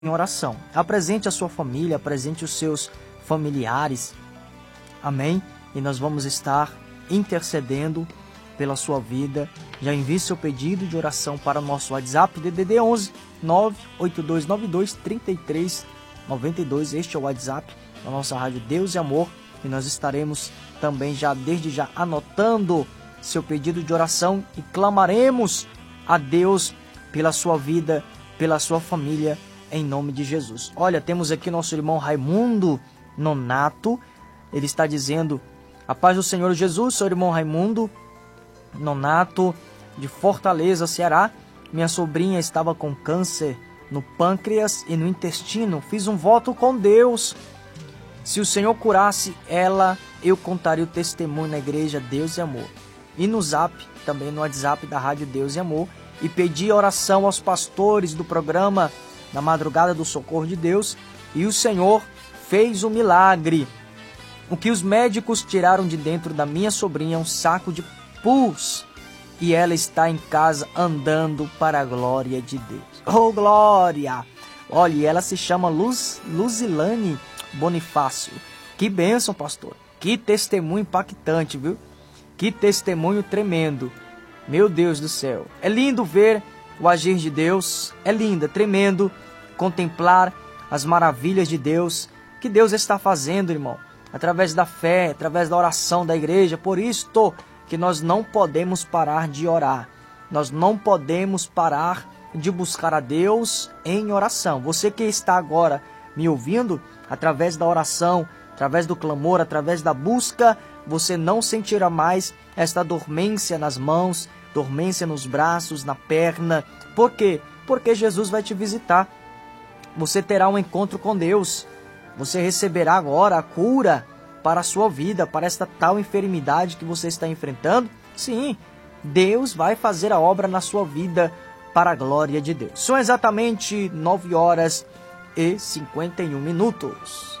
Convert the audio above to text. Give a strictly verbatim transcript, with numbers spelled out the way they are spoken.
em oração. Apresente a sua família, apresente os seus familiares. Amém? E nós vamos estar intercedendo pela sua vida. Já envie seu pedido de oração para o nosso WhatsApp, D D D onze nove oito dois nove dois três três nove dois. Este é o WhatsApp da nossa Rádio Deus e Amor. E nós estaremos também já, desde já, anotando seu pedido de oração e clamaremos a Deus pela sua vida, pela sua família, em nome de Jesus. Olha, temos aqui nosso irmão Raimundo Nonato. Ele está dizendo: a paz do Senhor Jesus, seu irmão Raimundo Nonato, de Fortaleza, Ceará. Minha sobrinha estava com câncer no pâncreas e no intestino. Fiz um voto com Deus. Se o Senhor curasse ela, eu contaria o testemunho na igreja Deus e Amor. E no Zap, também no WhatsApp da Rádio Deus e Amor. E pedi oração aos pastores do programa na Madrugada do Socorro de Deus. E o Senhor fez um milagre. O que os médicos tiraram de dentro da minha sobrinha é um saco de pus. E ela está em casa andando para a glória de Deus. Oh, glória! Olha, ela se chama Luz, Luzilane Bonifácio. Que bênção, pastor. Que testemunho impactante, viu? Que testemunho tremendo. Meu Deus do céu. É lindo ver o agir de Deus. É lindo, é tremendo contemplar as maravilhas de Deus. Que Deus está fazendo, irmão. Através da fé, através da oração da igreja. Por isto que nós não podemos parar de orar. Nós não podemos parar de buscar a Deus em oração. Você que está agora me ouvindo, através da oração, através do clamor, através da busca, você não sentirá mais esta dormência nas mãos, dormência nos braços, na perna. Por quê? Porque Jesus vai te visitar. Você terá um encontro com Deus. Você receberá agora a cura para a sua vida, para esta tal enfermidade que você está enfrentando. Sim, Deus vai fazer a obra na sua vida para a glória de Deus. São exatamente nove horas e cinquenta e um minutos.